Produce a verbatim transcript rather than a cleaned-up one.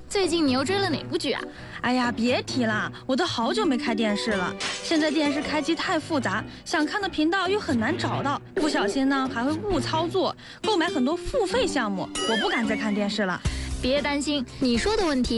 最近你又追了哪部剧啊？ 哎呀，别提了，我都好久没开电视了。现在电视开机太复杂，想看的频道又很难找到，不小心呢还会误操作，购买很多付费项目，我不敢再看电视了。 别担心，你说的问题